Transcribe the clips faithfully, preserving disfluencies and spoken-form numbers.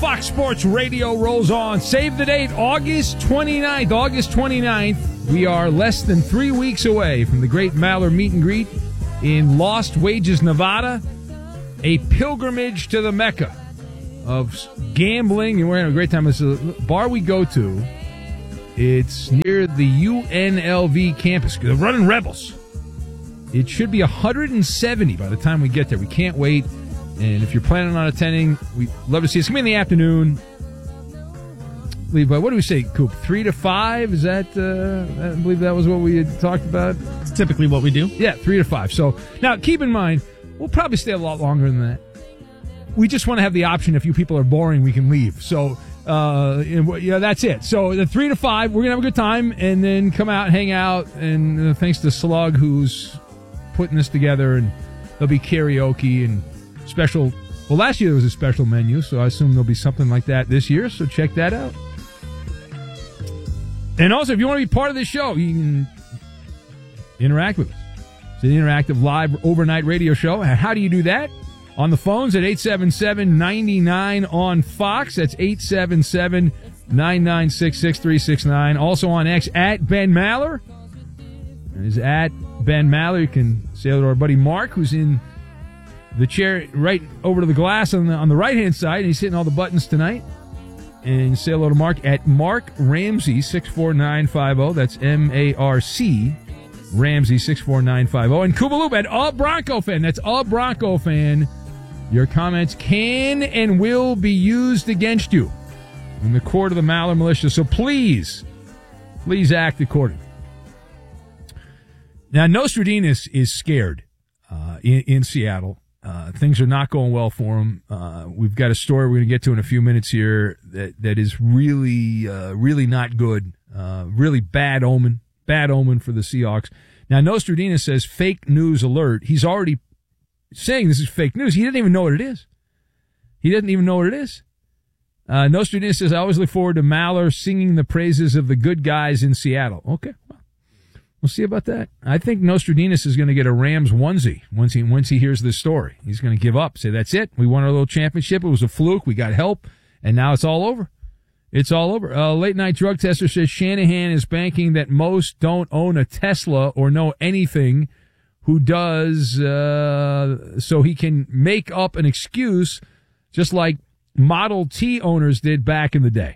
Fox Sports Radio rolls on. Save the date, August twenty-ninth. August twenty-ninth. We are less than three weeks away from the great Maller meet and greet in Lost Wages, Nevada. A pilgrimage to the Mecca of gambling, and we're having a great time. It's a bar we go to. It's near the U N L V campus. The Running Rebels. It should be one hundred seventy by the time we get there. We can't wait. And if you're planning on attending, we'd love to see you. It's going to be in the afternoon. Leave by, what do we say, Coop? Three to five? Is that, uh, I believe that was what we had talked about? It's typically what we do. Yeah, three to five. So now keep in mind, we'll probably stay a lot longer than that. We just want to have the option if you people are boring, we can leave. So, uh, yeah, that's it. So the three to five, we're going to have a good time and then come out, hang out. And uh, thanks to Slug, who's putting this together, and there'll be karaoke and special. Well, last year there was a special menu, so I assume there'll be something like that this year, so check that out. And also, if you want to be part of this show, you can interact with us. It's an interactive live overnight radio show. How do you do that? On the phones at eight seven seven, nine nine on Fox. That's eight seven seven, nine nine six, six three six nine. Also on X at Ben Maller. And is at Ben Maller. You can say hello to our buddy Mark, who's in the chair right over to the glass on the on the right-hand side, and he's hitting all the buttons tonight. And say hello to Mark at Mark Ramsey, six four nine five zero. That's M A R C, Ramsey, six four nine five zero. And Kubaloop at A Bronco Fan. That's A Bronco Fan. Your comments can and will be used against you in the court of the Maller Militia. So please, please act accordingly. Now, Nostradamus is scared uh, in, in Seattle. Uh, things are not going well for him. Uh, we've got a story we're going to get to in a few minutes here that, that is really, uh, really not good. Uh, really bad omen. Bad omen for the Seahawks. Now, Nostradamus says fake news alert. He's already saying this is fake news. He doesn't even know what it is. He doesn't even know what it is. Uh, Nostradamus says, I always look forward to Maller singing the praises of the good guys in Seattle. Okay. We'll see about that. I think Nostradamus is going to get a Rams onesie once he once he hears this story. He's going to give up, say, that's it. We won our little championship. It was a fluke. We got help, and now it's all over. It's all over. Uh, late-night drug tester says Shanahan is banking that most don't own a Tesla or know anything who does, uh, so he can make up an excuse just like Model T owners did back in the day.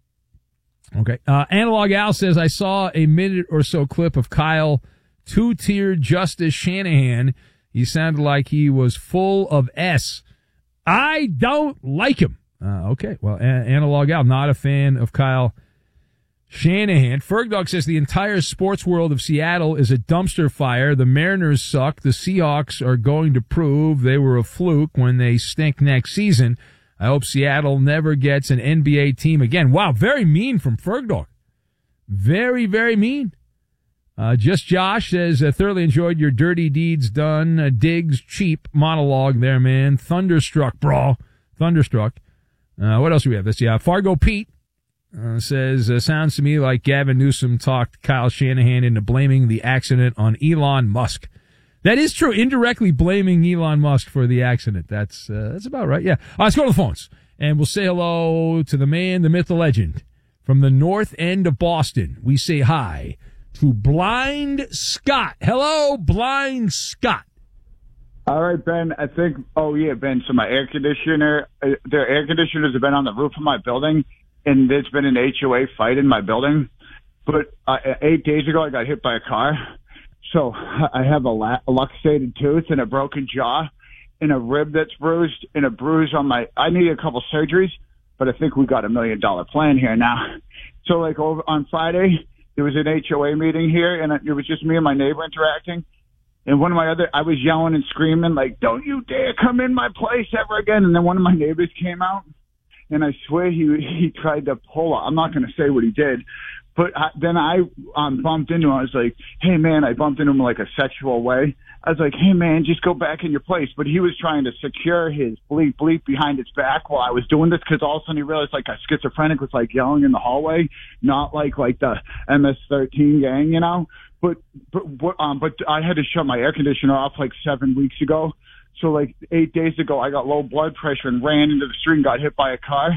Okay. Uh, Analog Al says, I saw a minute or so clip of Kyle two-tier Justice Shanahan. He sounded like he was full of S. I don't like him. Uh, okay. Well, a- Analog Al, not a fan of Kyle Shanahan. Fergdog says the entire sports world of Seattle is a dumpster fire. The Mariners suck. The Seahawks are going to prove they were a fluke when they stink next season. I hope Seattle never gets an N B A team again. Wow, very mean from Fergdog. Very, very mean. Uh, Just Josh says, uh, thoroughly enjoyed your dirty deeds done. Uh, Diggs, cheap monologue there, man. Thunderstruck, bro. Thunderstruck. Uh, what else do we have? Let's see. Uh, Fargo Pete uh, says, uh, sounds to me like Gavin Newsom talked Kyle Shanahan into blaming the accident on Elon Musk. That is true. Indirectly blaming Elon Musk for the accident. That's uh, that's about right. Yeah. All right, let's go to the phones. And we'll say hello to the man, the myth, the legend. From the north end of Boston, we say hi to Blind Scott. Hello, Blind Scott. All right, Ben. I think, oh, yeah, Ben. So my air conditioner, uh, the air conditioners have been on the roof of my building, and there's been an H O A fight in my building. But uh, eight days ago, I got hit by a car. So I have a, la- a luxated tooth and a broken jaw and a rib that's bruised and a bruise on my, I need a couple surgeries, but I think we got a million dollar plan here now. So like over on Friday, there was an H O A meeting here and it was just me and my neighbor interacting. And one of my other, I was yelling and screaming like, don't you dare come in my place ever again. And then one of my neighbors came out and I swear he, he tried to pull up. I'm not going to say what he did. But I, then I um, bumped into him. I was like, hey, man, I bumped into him in like a sexual way. I was like, hey, man, just go back in your place. But he was trying to secure his bleep bleep behind his back while I was doing this because all of a sudden he realized like a schizophrenic was like yelling in the hallway, not like like the M S thirteen gang, you know. But but but, um, but I had to shut my air conditioner off like seven weeks ago. So like eight days ago, I got low blood pressure and ran into the street and got hit by a car.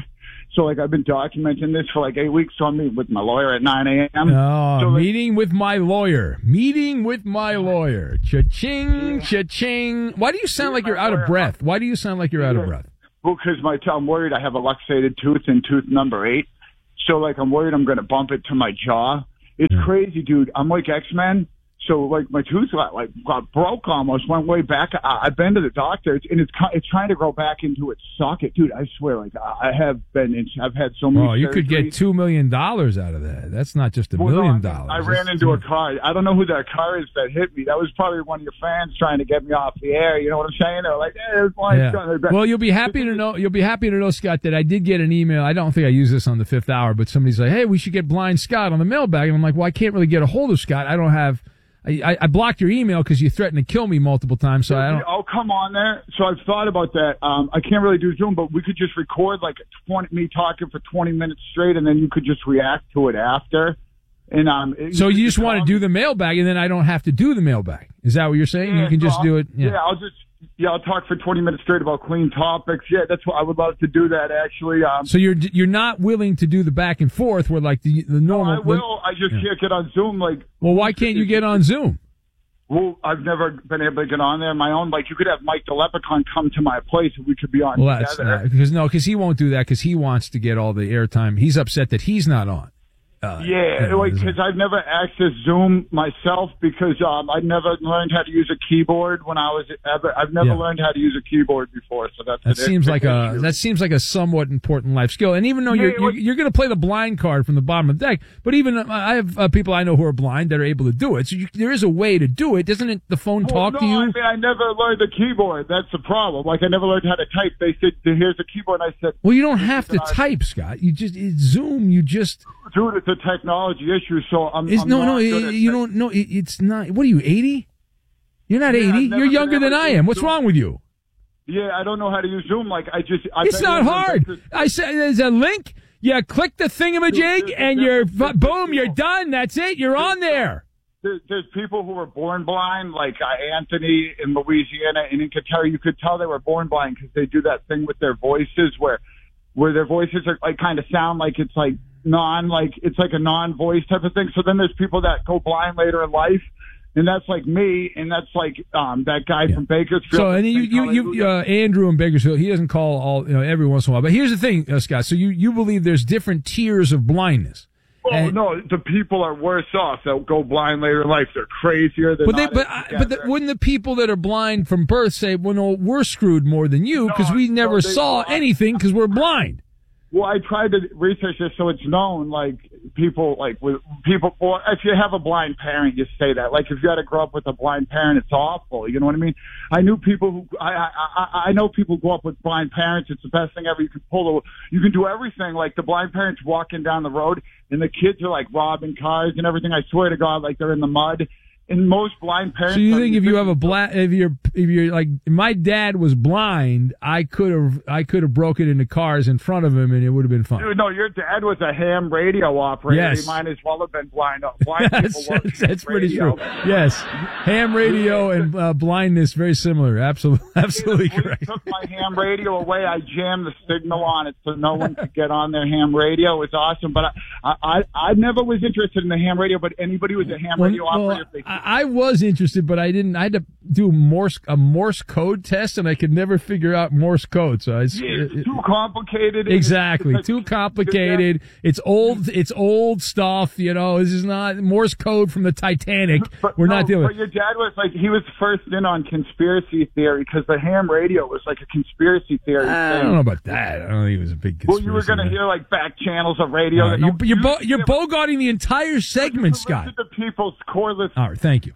So, like, I've been documenting this for like eight weeks. So I'm meeting with my lawyer at nine a.m. Oh, so, like, meeting with my lawyer. Meeting with my lawyer. Cha-ching, cha-ching. Why do you sound like you're out of breath? Why do you sound like you're out of breath? Well, because my I'm worried I have a luxated tooth in tooth number eight. So, like, I'm worried I'm going to bump it to my jaw. It's Yeah. crazy, dude. I'm like X-Men. So, like, my tooth got, like, got broke almost, went way back. I, I've been to the doctor, it's, and it's it's trying to grow back into its socket. Dude, I swear, like, I have been, in, I've had so many Oh, you surgeries. could get two million dollars out of that. That's not just a Well, million no, dollars. I ran That's into two- a car. I don't know who that car is that hit me. That was probably one of your fans trying to get me off the air. You know what I'm saying? They're like, hey, it's blind Yeah. Scott. Well, you'll be happy to know. You'll be happy to know, Scott, that I did get an email. I don't think I use this on the fifth hour, but somebody's like, "Hey, we should get Blind Scott on the mailbag." And I'm like, "Well, I can't really get a hold of Scott. I don't have. I, I, I blocked your email because you threatened to kill me multiple times. So I don't. Oh, come on there. So I've thought about that. Um, I can't really do Zoom, but we could just record like twenty, me talking for twenty minutes straight, and then you could just react to it after. And um, So you just want to do the mailbag, and then I don't have to do the mailbag. Is that what you're saying? Yeah, you can so just I'll, do it. Yeah. Yeah. I'll just. Yeah, I'll talk for twenty minutes straight about clean topics. Yeah, that's what I would love to do that actually. Um, So you're you're not willing to do the back and forth where like the the normal. I will. I just Yeah. can't get on Zoom. Like, Well, why can't you get on Zoom? well, I've never been able to get on there on my own. Like, you could have Mike the Leprechaun come to my place and we could be on Well, that's together. not, because no, because he won't do that because he wants to get all the airtime. He's upset that he's not on. Uh, Yeah, you know, like, because I've never accessed Zoom myself because um, I never learned how to use a keyboard when I was ever. I've never Yeah. learned how to use a keyboard before, so that's that an seems like a issue. that seems like a somewhat important life skill. And even though Yeah, you're you're, like- you're going to play the blind card from the bottom of the deck, but even uh, I have uh, people I know who are blind that are able to do it. So you, there is a way to do it, doesn't it? The phone Well, talk no, to you. I mean, I never learned the keyboard. That's the problem. Like, I never learned how to type. They said, "Here's a keyboard." And I said, Well, you don't have to I- type, Scott. You just it's Zoom. You just "Dude, it's a technology issue." So I'm. it's I'm no not no. good You at you tech- don't no. It, it's not. What are you eighty? You're not Yeah, I've eighty. never You're been younger able than to I use am. What's Zoom. wrong with you? Yeah, I don't know how to use Zoom. Like, I just. I It's bet not you- hard. I said there's a link. You click the thingamajig, Dude, and there's- you're there's- boom. You're there's- done. That's it. You're on there. There, there's people who were born blind, like uh, Anthony in Louisiana, and in Qatar, you could tell they were born blind because they do that thing with their voices where, where their voices are like kind of sound like it's like non, like it's like a non-voice type of thing. So then there's people that go blind later in life, and that's like me, and that's like um that guy Yeah. from Bakersfield. So and you you, you uh, Andrew in Bakersfield, he doesn't call all you know every once in a while. But here's the thing, uh, Scott. So you you believe there's different tiers of blindness. Oh And- no, the people are worse off that go blind later in life. They're crazier. They're But they, not but as I- but the, together. wouldn't the people that are blind from birth say, "Well, no, we're screwed more than you because No, we never no, they- saw anything because we're blind." Well, I tried to research this so it's known, like, people, like, with people, or if you have a blind parent, you say that. Like, if you had to grow up with a blind parent, it's awful. You know what I mean? I knew people who, I, I, I, I know people who grow up with blind parents. It's the best thing ever. You can pull, a, you can do everything. Like, the blind parents walking down the road, and the kids are, like, robbing cars and everything. I swear to God, like, they're in the mud. And most blind parents. So you are- think if you have a black, if you're, if you're like, my dad was blind, I could have, I could have broken into cars in front of him and it would have been fine. Dude, no, your dad was a ham radio operator. Yes. He might as well have been blind. Blind That's, people work that's, in that's pretty radio. true. Yes. Ham radio and uh, blindness, very similar. Absolutely, absolutely The police correct. took my ham radio away. I jammed the signal on it so no one could get on their ham radio. It's awesome. But I, I, I never was interested in the ham radio, but anybody who was a ham Well, radio well, operator, they I, I was interested, but I didn't. I had to do Morse a Morse code test, and I could never figure out Morse code. So I, it's it- too complicated. exactly It's like- too complicated. It's old. It's old stuff. You know, this is not Morse code from the Titanic. But We're no, not dealing. But your dad was like, he was first in on conspiracy theory because the ham radio was like a conspiracy theory I thing. don't know about that. I don't think it was a big Well, conspiracy. you were going to man. hear like back channels of radio. Uh, that you're no- you're, bo- you- you're bogarting the entire segment, Scott. Listen to people's coreless. All right, thank you.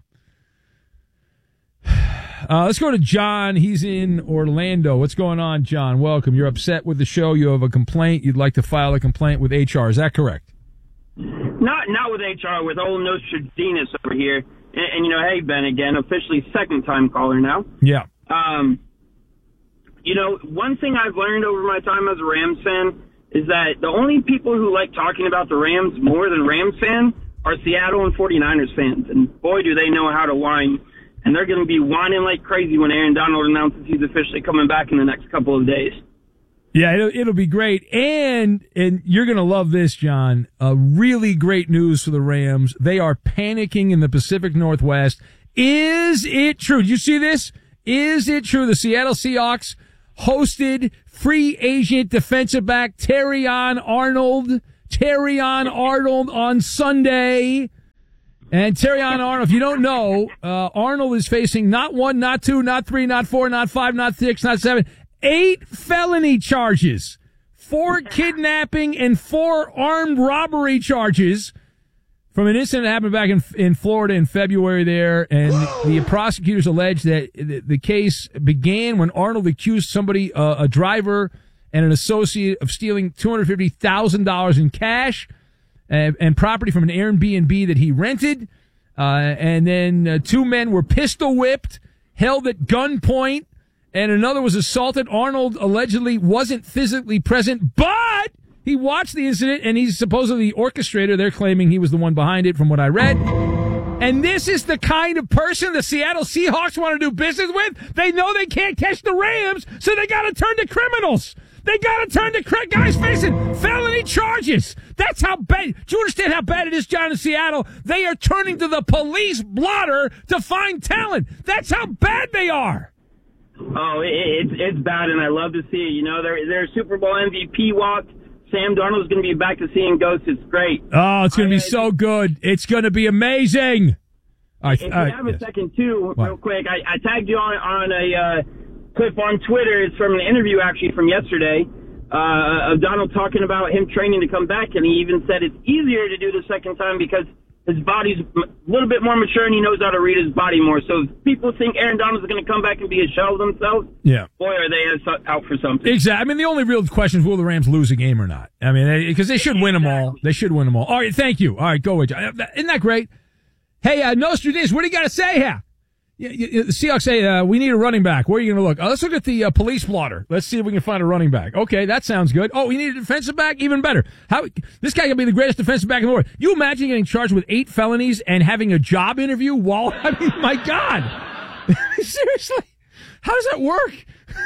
Uh, let's go to John. He's in Orlando. What's going on, John? Welcome. You're upset with the show. You have a complaint. You'd like to file a complaint with H R. Is that correct? Not not with H R, with old Nostradamus over here. And, and, you know, hey, Ben, again, officially second time caller now. Yeah. Um, you know, one thing I've learned over my time as a Rams fan is that the only people who like talking about the Rams more than Rams fans are Seattle and forty-niners fans. And boy, do they know how to whine. And they're going to be whining like crazy when Aaron Donald announces he's officially coming back in the next couple of days. Yeah, it'll, it'll be great. And and you're going to love this, John. Uh, really great news for the Rams. They are panicking in the Pacific Northwest. Is it true? Did you see this? Is it true the Seattle Seahawks hosted free agent defensive back Terrion Arnold? Terrion Arnold on Sunday. And Terrion Arnold, if you don't know, uh, Arnold is facing not one, not two, not three, not four, not five, not six, not seven, eight felony charges, four kidnapping and four armed robbery charges from an incident that happened back in in Florida in February there. And Whoa. the prosecutors allege that the, the case began when Arnold accused somebody, uh, a driver and an associate, of stealing two hundred fifty thousand dollars in cash and, and property from an Airbnb that he rented. Uh, and then uh, two men were pistol whipped, held at gunpoint, and another was assaulted. Arnold allegedly wasn't physically present, but he watched the incident, and he's supposedly the orchestrator. They're claiming he was the one behind it, from what I read. And this is the kind of person the Seattle Seahawks want to do business with. They know they can't catch the Rams, so they got to turn to criminals. They got to turn to cr- guys facing felony charges. That's how bad. Do you understand how bad it is, John, in Seattle? They are turning to the police blotter to find talent. That's how bad they are. Oh, it, it's it's bad, and I love to see it. You know, their their Super Bowl M V P walk. Sam Darnold's going to be back to seeing ghosts. It's great. Oh, it's going to be so good. It's going to be amazing. All right, if you have a yes. second, too, what? real quick, I, I tagged you on, on a uh, clip on Twitter. It's from an interview, actually, from yesterday, uh, of Donald talking about him training to come back, and he even said it's easier to do the second time because his body's a little bit more mature and he knows how to read his body more. So if people think Aaron Donald's going to come back and be a shell of themselves, yeah. boy, are they out for something. Exactly. I mean, the only real question is, will the Rams lose a game or not? I mean, because they should win them all. They should win them all. All right, thank you. All right, go with you. Isn't that great? Hey, uh, Nostradamus, what do you got to say here? You, you, the Seahawks say, uh, we need a running back. Where are you going to look? Oh, let's look at the uh, police blotter. Let's see if we can find a running back. Okay, that sounds good. Oh, we need a defensive back? Even better. How This guy can be the greatest defensive back in the world. You imagine getting charged with eight felonies and having a job interview while, I mean, my God. Seriously? How does that work?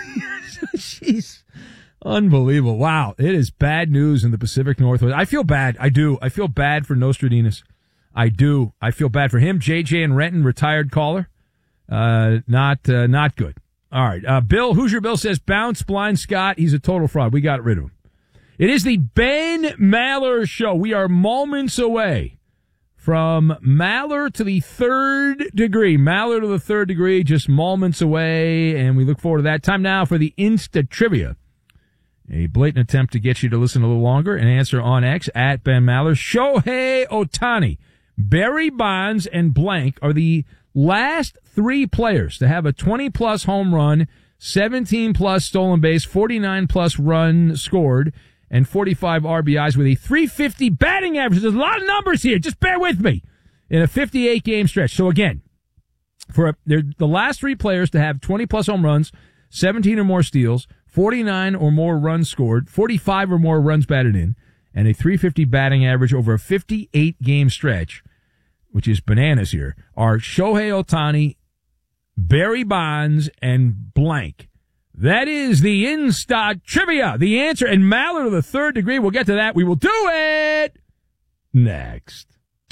Jeez. Unbelievable. Wow. It is bad news in the Pacific Northwest. I feel bad. I do. I feel bad for Nostradamus. I do. I feel bad for him. J J and Renton, retired caller. Uh, not, uh, not good. All right. Uh, Bill, Hoosier Bill says, bounce Blind Scott. He's a total fraud. We got rid of him. It is the Ben Maller Show. We are moments away from Maller to the third degree. Maller to the third degree, just moments away. And we look forward to that. Time now for the Insta Trivia. A blatant attempt to get you to listen a little longer and answer on X at Ben Maller. Shohei Ohtani, Barry Bonds, and blank are the last three players to have a twenty-plus home run, seventeen-plus stolen base, forty-nine-plus run scored, and forty-five R B Is with a three fifty batting average. There's a lot of numbers here. Just bear with me. In a fifty-eight game stretch. So again, for a, they're the last three players to have twenty-plus home runs, seventeen or more steals, forty-nine or more runs scored, forty-five or more runs batted in, and a three fifty batting average over a fifty-eight game stretch, which is bananas here, are Shohei Ohtani, Barry Bonds, and blank. That is the Insta Trivia. The answer, and Maller to the third degree. We'll get to that. We will do it next.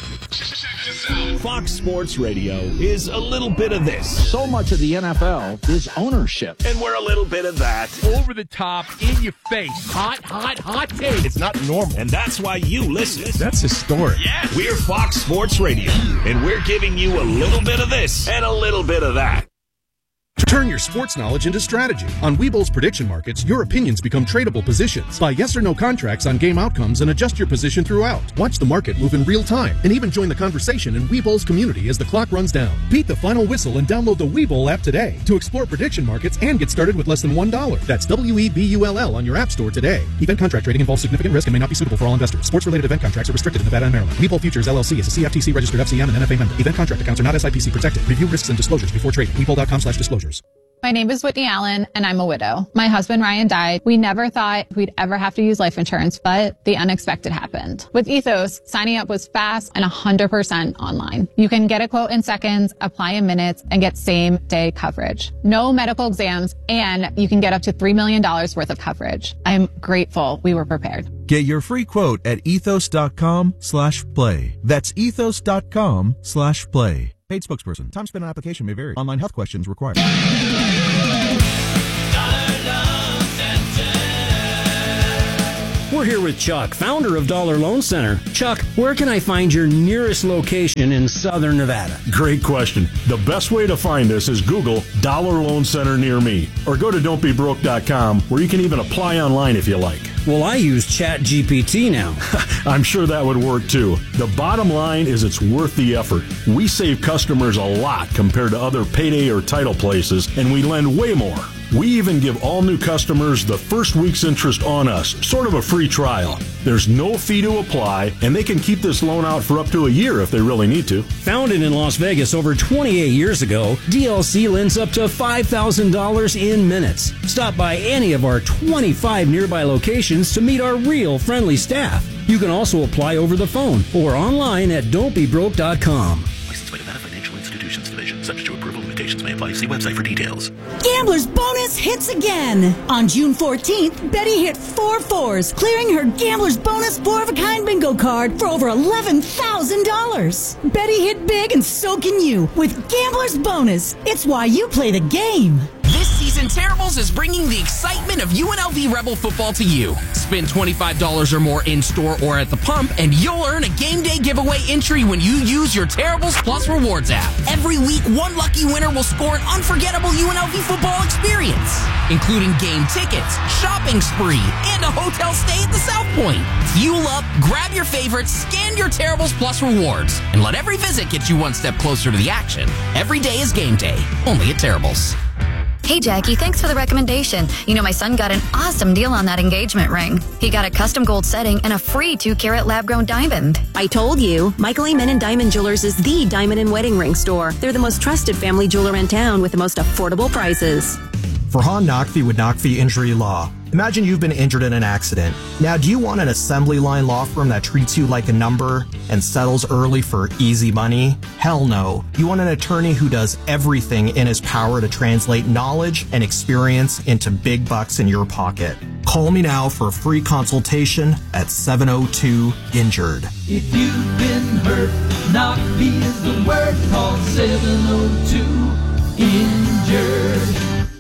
Fox Sports Radio is a little bit of this. So much of the N F L is ownership. And we're a little bit of that. Over the top, in your face. Hot, hot, hot take. It's not normal. And that's why you listen. That's historic. Yeah. We're Fox Sports Radio. And we're giving you a little bit of this and a little bit of that. Turn your sports knowledge into strategy. On Webull's prediction markets, your opinions become tradable positions. Buy yes or no contracts on game outcomes and adjust your position throughout. Watch the market move in real time and even join the conversation in Webull's community as the clock runs down. Beat the final whistle and download the Webull app today to explore prediction markets and get started with less than one dollar. That's W E B U L L on your app store today. Event contract trading involves significant risk and may not be suitable for all investors. Sports-related event contracts are restricted in Nevada and Maryland. Webull Futures L L C is a C F T C registered F C M and N F A member. Event contract accounts are not S I P C protected. Review risks and disclosures before trading. Webull dot com slash disclosures. My name is Whitney Allen, and I'm a widow. My husband, Ryan, died. We never thought we'd ever have to use life insurance, but the unexpected happened. With Ethos, signing up was fast and one hundred percent online. You can get a quote in seconds, apply in minutes, and get same-day coverage. No medical exams, and you can get up to three million dollars worth of coverage. I'm grateful we were prepared. Get your free quote at ethos.com slash play. That's ethos.com slash play. Paid spokesperson. Time spent on application may vary. Online health questions required. We're here with Chuck, founder of Dollar Loan Center. Chuck, where can I find your nearest location in Southern Nevada? Great question. The best way to find us is Google Dollar Loan Center near me, or go to don't be broke dot com, where you can even apply online if you like. Well, I use Chat G P T now. I'm sure that would work too. The bottom line is it's worth the effort. We save customers a lot compared to other payday or title places, and we lend way more. We even give all new customers the first week's interest on us, sort of a free trial. There's no fee to apply, and they can keep this loan out for up to a year if they really need to. Founded in Las Vegas over twenty-eight years ago, D L C lends up to five thousand dollars in minutes. Stop by any of our twenty-five nearby locations to meet our real friendly staff. You can also apply over the phone or online at don't be broke dot com. Licensed by Nevada Financial Institutions Division. Subject to approval. Limitations may apply. See website for details. Gambler's Bonus hits again. On June fourteenth, Betty hit four fours, clearing her Gambler's Bonus four-of-a-kind bingo card for over eleven thousand dollars. Betty hit big, and so can you with Gambler's Bonus. It's why you play the game. This season, Terribles is bringing the excitement of U N L V Rebel football to you. Spend twenty-five dollars or more in-store or at the pump, and you'll earn a game day giveaway entry when you use your Terribles Plus Rewards app. Every week, one lucky winner will score an unforgettable U N L V football experience, including game tickets, shopping spree, and a hotel stay at the South Point. Fuel up, grab your favorites, scan your Terribles Plus Rewards, and let every visit get you one step closer to the action. Every day is game day, only at Terribles. Hey, Jackie, thanks for the recommendation. You know, my son got an awesome deal on that engagement ring. He got a custom gold setting and a free two-carat lab-grown diamond. I told you, Michael Amen Diamond Jewelers is the diamond and wedding ring store. They're the most trusted family jeweler in town with the most affordable prices. Farhan Naqvi with Naqvi Injury Law. Imagine you've been injured in an accident. Now, do you want an assembly line law firm that treats you like a number and settles early for easy money? Hell no. You want an attorney who does everything in his power to translate knowledge and experience into big bucks in your pocket. Call me now for a free consultation at seven oh two injured. If you've been hurt, Naqvi is the word. Call seven oh two injured.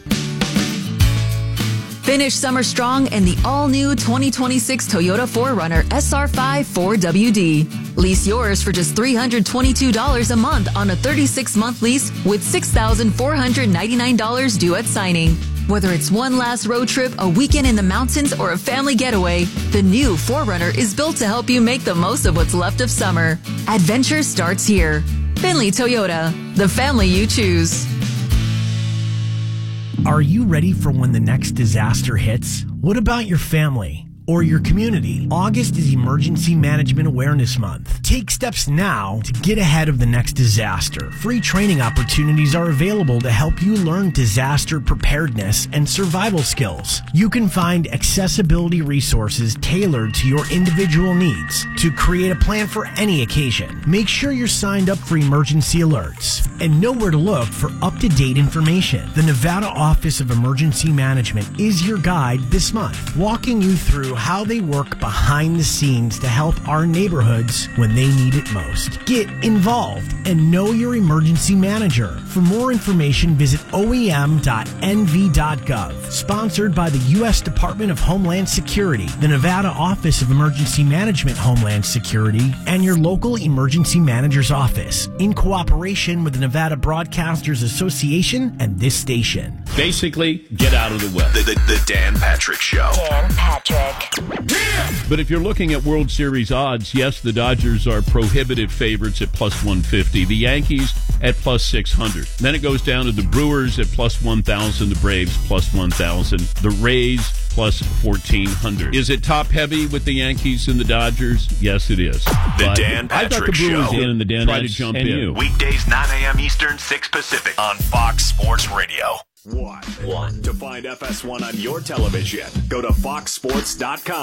Finish summer strong in the all-new twenty twenty-six Toyota four runner S R five four W D. Lease yours for just three hundred twenty-two dollars a month on a thirty-six month lease with six thousand four hundred ninety-nine dollars due at signing. Whether it's one last road trip, a weekend in the mountains, or a family getaway, the new four runner is built to help you make the most of what's left of summer. Adventure starts here. Finley Toyota, the family you choose. Are you ready for when the next disaster hits? What about your family or your community? August is Emergency Management Awareness Month. Take steps now to get ahead of the next disaster. Free training opportunities are available to help you learn disaster preparedness and survival skills. You can find accessibility resources tailored to your individual needs to create a plan for any occasion. Make sure you're signed up for emergency alerts and know where to look for up-to-date information. The Nevada Office of Emergency Management is your guide this month, walking you through how they work behind the scenes to help our neighborhoods when they need it most. Get involved and know your emergency manager. For more information, visit O E M dot N V dot gov. Sponsored by the U S Department of Homeland Security, the Nevada Office of Emergency Management Homeland Security, and your local emergency manager's office, in cooperation with the Nevada Broadcasters Association and this station. Basically, get out of the way. The, the, the Dan Patrick Show. Dan Patrick. But if you're looking at World Series odds, yes, the Dodgers are prohibitive favorites at plus one fifty. The Yankees at plus six hundred. Then it goes down to the Brewers at plus one thousand. The Braves plus one thousand. The Rays plus fourteen hundred. Is it top heavy with the Yankees and the Dodgers? Yes, it is. The but Dan Patrick I thought the Brewers Show. in and the Dan try to jump in. Weekdays nine a.m. Eastern, six Pacific on Fox Sports Radio. one. One. To find F S one on your television, go to fox sports dot com.